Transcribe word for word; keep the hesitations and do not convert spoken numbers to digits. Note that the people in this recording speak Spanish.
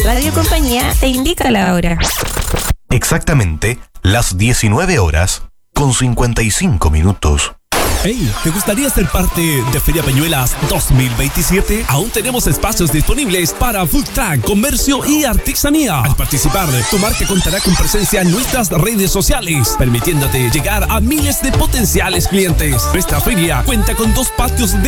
Radio Compañía te indica la hora. Exactamente las diecinueve horas con cincuenta y cinco minutos. Hey, ¿te gustaría ser parte de Feria Peñuelas dos mil veintisiete? Aún tenemos espacios disponibles para food truck, comercio y artesanía. Al participar, tu marca contará con presencia en nuestras redes sociales, permitiéndote llegar a miles de potenciales clientes. Nuestra feria cuenta con dos patios de